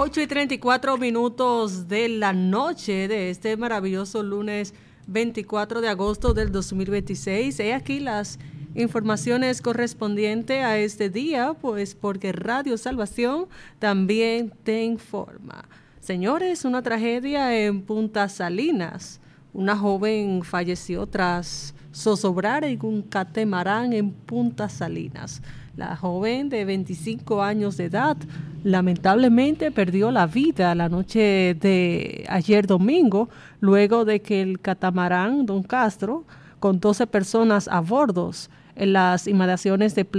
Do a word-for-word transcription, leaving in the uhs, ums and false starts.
ocho y treinta y cuatro minutos de la noche de este maravilloso lunes veinticuatro de agosto del dos mil veintiséis. He aquí las informaciones correspondientes a este día, pues porque Radio Salvación también te informa. Señores, una tragedia en Punta Salinas. Una joven falleció tras zozobrar en un catamarán en Punta Salinas. La joven de veinticinco años de edad lamentablemente perdió la vida la noche de ayer domingo, luego de que el catamarán Don Castro, con doce personas a bordo, en las inmediaciones de